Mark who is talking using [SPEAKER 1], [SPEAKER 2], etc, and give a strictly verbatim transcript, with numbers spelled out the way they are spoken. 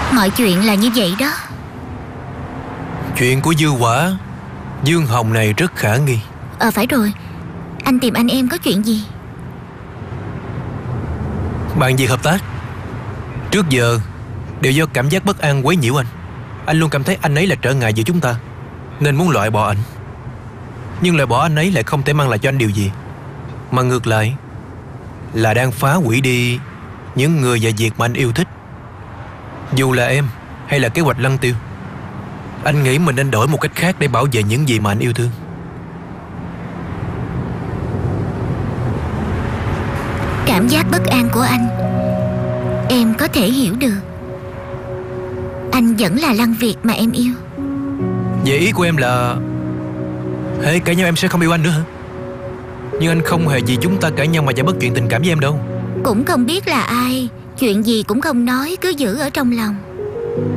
[SPEAKER 1] Mọi chuyện là như vậy đó.
[SPEAKER 2] Chuyện của Dư Quả, Dương Hồng này rất khả nghi.
[SPEAKER 1] Ờ phải rồi, anh tìm anh em có chuyện gì?
[SPEAKER 2] Bàn việc hợp tác. Trước giờ đều do cảm giác bất an quấy nhiễu anh. Anh luôn cảm thấy anh ấy là trở ngại giữa chúng ta, nên muốn loại bỏ anh. Nhưng loại bỏ anh ấy lại không thể mang lại cho anh điều gì, mà ngược lại là đang phá hủy đi những người và việc mà anh yêu thích. Dù là em hay là kế hoạch Lăng Tiêu, anh nghĩ mình nên đổi một cách khác để bảo vệ những gì mà anh yêu thương.
[SPEAKER 1] Cảm giác bất an của anh em có thể hiểu được. Anh vẫn là Lăng Việt mà em yêu.
[SPEAKER 2] Vậy ý của em là hễ cãi nhau em sẽ không yêu anh nữa hả? Nhưng anh không hề vì chúng ta cãi nhau mà giảm bớt chuyện tình cảm với em đâu.
[SPEAKER 1] Cũng không biết là ai, chuyện gì cũng không nói, cứ giữ ở trong lòng.